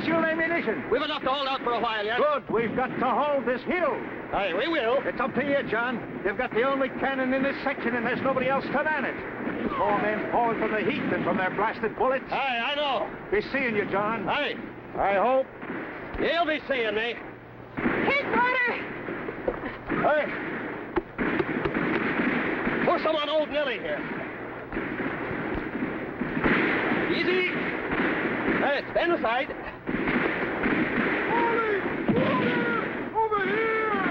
fuel ammunition. We've enough to hold out for a while yet. Good. We've got to hold this hill. Aye, we will. It's up to you, John. You've got the only cannon in this section, and there's nobody else to man it. More men fall from the heat than from their blasted bullets. Aye, I know. Be seeing you, John. Aye. I hope. You'll be seeing me. Here's Porter. Hey. Pour some on old Nellie here. Easy. Hey, stand aside.